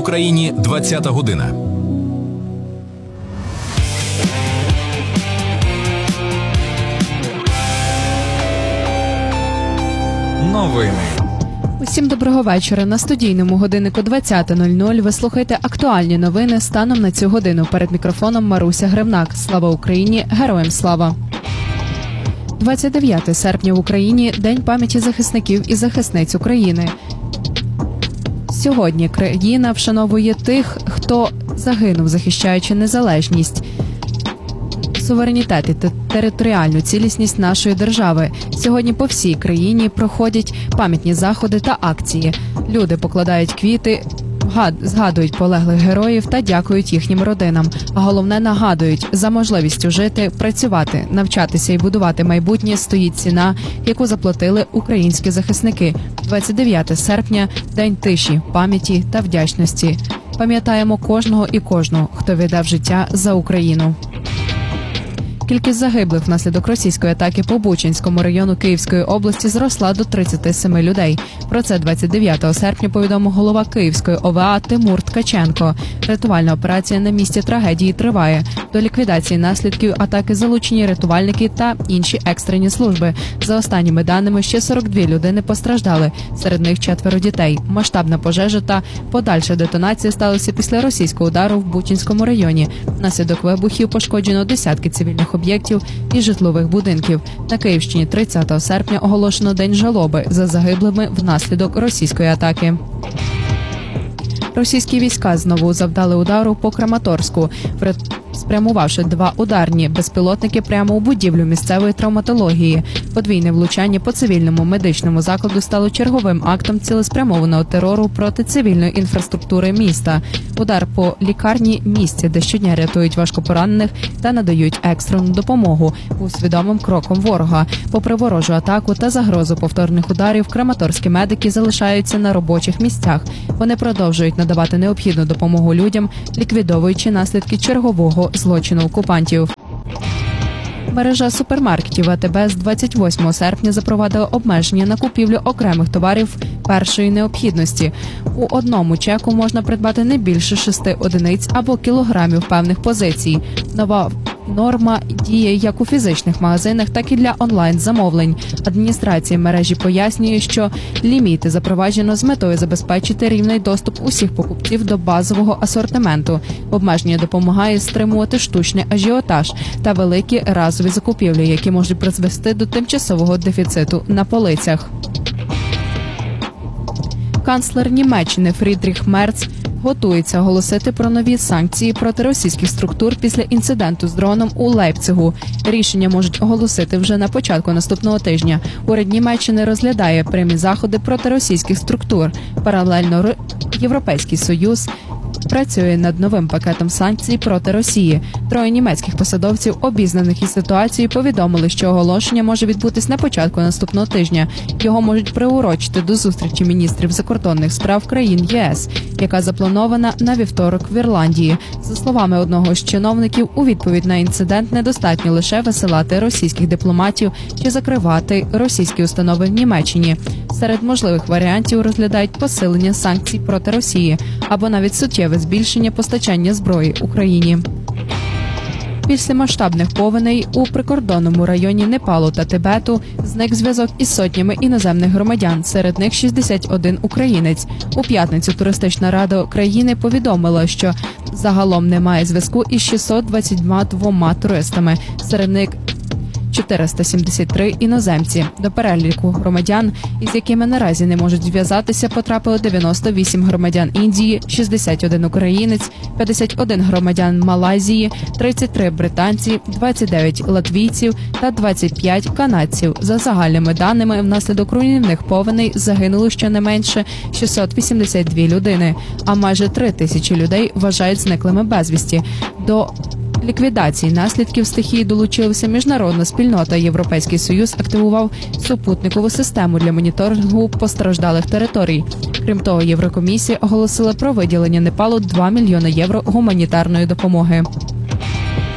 Україні 20-та година. Новини. Усім доброго вечора. На студійному годиннику 20:00 ви слухаєте актуальні новини станом на цю годину. Перед мікрофоном Маруся Гривнак. Слава Україні! Героям слава! 29 серпня в Україні – День пам'яті захисників і захисниць України. Сьогодні країна вшановує тих, хто загинув, захищаючи незалежність, суверенітет і територіальну цілісність нашої держави. Сьогодні по всій країні проходять пам'ятні заходи та акції. Люди покладають квіти, згадують полеглих героїв та дякують їхнім родинам. А головне, нагадують, за можливістю жити, працювати, навчатися і будувати майбутнє стоїть ціна, яку заплатили українські захисники. 29 серпня – День тиші, пам'яті та вдячності. Пам'ятаємо кожного і кожну, хто віддав життя за Україну. Кількість загиблих внаслідок російської атаки по Бучанському району Київської області зросла до 37 людей. Про це 29 серпня повідомив голова Київської ОВА Тимур Ткаченко. Рятувальна операція на місці трагедії триває. До ліквідації наслідків атаки залучені рятувальники та інші екстрені служби. За останніми даними, ще 42 людини постраждали. Серед них 4 дітей. Масштабна пожежа та подальша детонація сталася після російського удару в Бучанському районі. Внаслідок вибухів пошкоджено десятки цивільних об'єктів і житлових будинків. На Київщині 30 серпня оголошено День жалоби за загиблими внаслідок російської атаки. Російські війська знову завдали удару по Краматорську, спрямувавши 2 ударні безпілотники прямо у будівлю місцевої травматології. Подвійне влучання по цивільному медичному закладу стало черговим актом цілеспрямованого терору проти цивільної інфраструктури міста. Удар по лікарні – місці, де щодня рятують важкопоранених та надають екстрену допомогу, був свідомим кроком ворога. Попри ворожу атаку та загрозу повторних ударів, краматорські медики залишаються на робочих місцях. Вони продовжують надавати необхідну допомогу людям, ліквідовуючи наслідки чергового злочину окупантів. Мережа супермаркетів АТБ з 28 серпня запровадила обмеження на купівлю окремих товарів першої необхідності. У одному чеку можна придбати не більше 6 одиниць або кілограмів певних позицій. Нова норма діє як у фізичних магазинах, так і для онлайн-замовлень. Адміністрація мережі пояснює, що ліміти запроваджено з метою забезпечити рівний доступ усіх покупців до базового асортименту. Обмеження допомагає стримувати штучний ажіотаж та великі разові закупівлі, які можуть призвести до тимчасового дефіциту на полицях. Канцлер Німеччини Фрідріх Мерц готується оголосити про нові санкції проти російських структур після інциденту з дроном у Лейпцигу. Рішення можуть оголосити вже на початку наступного тижня. Уряд Німеччини розглядає прямі заходи проти російських структур. Паралельно Європейський Союз працює над новим пакетом санкцій проти Росії. 3 німецьких посадовців, обізнаних із ситуацією, повідомили, що оголошення може відбутись на початку наступного тижня. Його можуть приурочити до зустрічі міністрів закордонних справ країн ЄС, яка запланована на вівторок в Ірландії. За словами одного з чиновників, у відповідь на інцидент недостатньо лише висилати російських дипломатів чи закривати російські установи в Німеччині. Серед можливих варіантів розглядають посилення санкцій проти Росії або навіть суттєве збільшення постачання зброї Україні. Після масштабних повеней у прикордонному районі Непалу та Тибету зник зв'язок із сотнями іноземних громадян, серед них 61 українець. У п'ятницю Туристична рада країни повідомила, що загалом немає зв'язку із 622 туристами, серед них 473 іноземці. До переліку громадян, із якими наразі не можуть зв'язатися, потрапили 98 громадян Індії, 61 українець, 51 громадян Малайзії, 33 британці, 29 латвійців та 25 канадців. За загальними даними, внаслідок руйнівних повеней загинули щонайменше 682 людини, а майже 3000 людей вважають зниклими безвісті. До ліквідації наслідків стихії долучилася міжнародна спільнота. Європейський Союз активував супутникову систему для моніторингу постраждалих територій. Крім того, Єврокомісія оголосила про виділення Непалу 2 мільйони євро гуманітарної допомоги.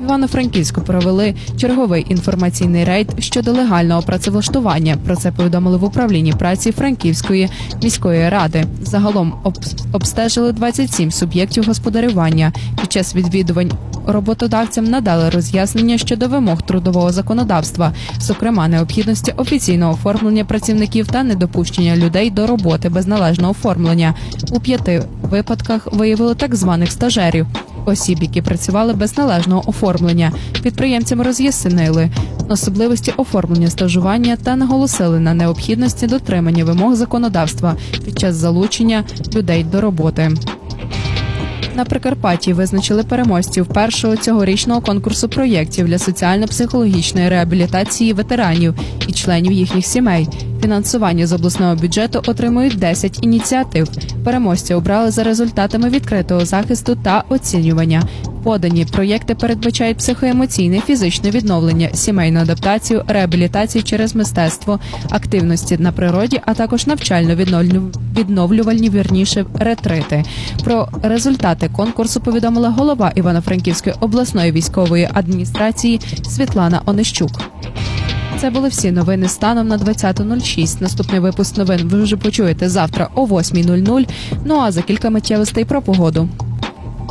Івано-Франківську провели черговий інформаційний рейд щодо легального працевлаштування. Про це повідомили в управлінні праці Франківської міської ради. Загалом обстежили 27 суб'єктів господарювання. Під час відвідувань роботодавцям надали роз'яснення щодо вимог трудового законодавства, зокрема необхідності офіційного оформлення працівників та недопущення людей до роботи без належного оформлення. У 5 випадках виявили так званих стажерів – осіб, які працювали без належного оформлення. Підприємцям роз'яснили особливості оформлення стажування та наголосили на необхідності дотримання вимог законодавства під час залучення людей до роботи. На Прикарпатті визначили переможців першого цьогорічного конкурсу проєктів для соціально-психологічної реабілітації ветеранів і членів їхніх сімей. Фінансування з обласного бюджету отримують 10 ініціатив. Переможці обрали за результатами відкритого захисту та оцінювання. Подані проєкти передбачають психоемоційне, фізичне відновлення, сімейну адаптацію, реабілітацію через мистецтво, активності на природі, а також навчально-відновлювальні ретрити. Про результати конкурсу повідомила голова Івано-Франківської обласної військової адміністрації Світлана Онищук. Це були всі новини станом на 20.06. Наступний випуск новин ви вже почуєте завтра о 8.00. Ну а за кілька миттєвостей про погоду.